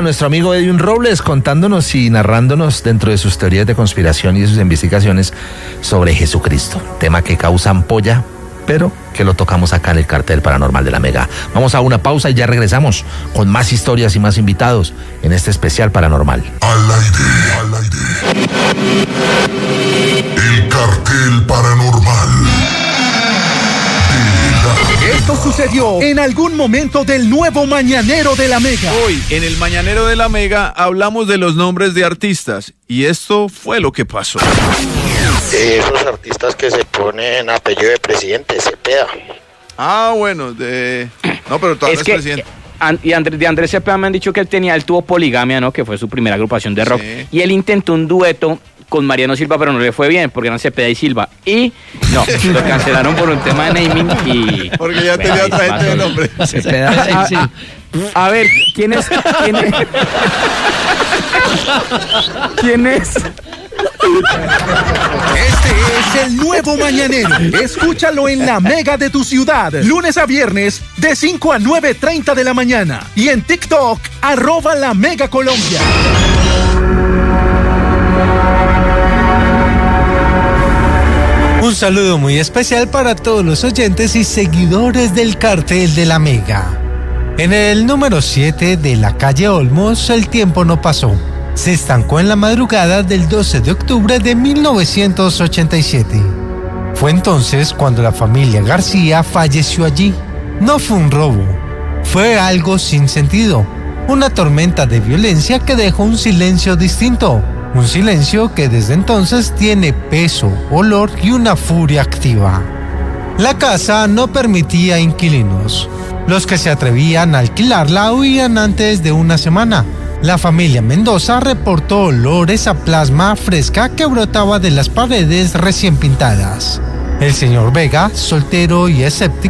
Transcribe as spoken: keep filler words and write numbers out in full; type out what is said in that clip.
nuestro amigo Edwin Robles contándonos y narrándonos dentro de sus teorías de conspiración y sus investigaciones sobre Jesucristo. Tema que causa ampolla, pero que lo tocamos acá en el Cartel Paranormal de la Mega. Vamos a una pausa y ya regresamos con más historias y más invitados en este especial paranormal. Al aire, al aire. El Cartel Paranormal. Esto sucedió en algún momento del nuevo Mañanero de la Mega. Hoy, en el Mañanero de la Mega, hablamos de los nombres de artistas. Y esto fue lo que pasó. Esos artistas que se ponen apellido de presidente, Cepeda. Ah, bueno, de... No, pero todavía es no que, es presidente. And, y Andrés, de Andrés Cepeda me han dicho que él tenía, él tuvo Poligamia, ¿no? Que fue su primera agrupación de rock. Sí. Y él intentó un dueto con Mariano Silva, pero no le fue bien, porque eran Cepeda y Silva. Y no, lo cancelaron por un tema de naming y... Porque ya tenía otra gente de nombre. Cepeda, a, a, a ver, ¿quién es? ¿Quién es? ¿Quién es? Este es el nuevo Mañanero. Escúchalo en la Mega de tu ciudad. Lunes a viernes de cinco a nueve treinta de la mañana. Y en TikTok, arroba la Mega Colombia. Un saludo muy especial para todos los oyentes y seguidores del Cartel de la Mega. En el número siete de la calle Olmos, el tiempo no pasó. Se estancó en la madrugada del doce de octubre de mil novecientos ochenta y siete. Fue entonces cuando la familia García falleció allí. No fue un robo, fue algo sin sentido, una tormenta de violencia que dejó un silencio distinto. Un silencio que desde entonces tiene peso, olor y una furia activa. La casa no permitía inquilinos. Los que se atrevían a alquilarla huían antes de una semana. La familia Mendoza reportó olores a plasma fresca que brotaba de las paredes recién pintadas. El señor Vega, soltero y escéptico,